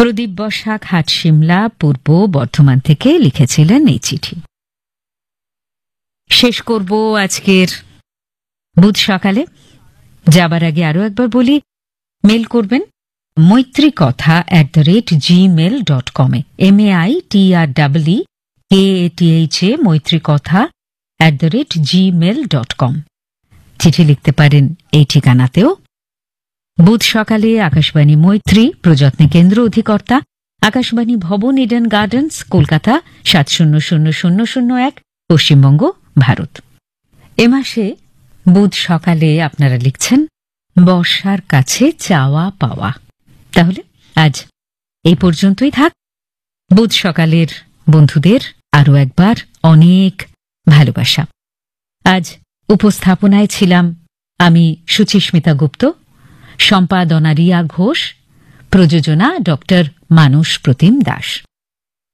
প্রদীপ বসাক হাটশিমলা পূর্ব বর্ধমান থেকে লিখেছিলেন এই চিঠি। শেষ করব আজকের বুধ সকালে। যাবার আগে আরো একবার বলি, মেল করবেন maitrikotha@gmail.com MAITREKATHA maitrikotha@gmail.com। চিঠি লিখতে পারেন এই ঠিকানাতেও। বুধ সকালে আকাশবাণী মৈত্রী, প্রযত্নে কেন্দ্র অধিকর্তা, আকাশবাণী ভবন, ইডেন গার্ডেন্স, কলকাতা ৭০০০০১, পশ্চিমবঙ্গ, ভারত। এ মাসে বুধ সকালে আপনারা লিখছেন বর্ষার কাছে চাওয়া পাওয়া। তাহলে আজ এই পর্যন্তই থাক। বুধ সকালের বন্ধুদের আরও একবার অনেক ভালোবাসা। আজ উপস্থাপনায় ছিলাম আমি সুচিস্মিতা গুপ্ত, সম্পাদনা রিয়া ঘোষ, প্রযোজনা ডক্টর মানস প্রতিম দাস।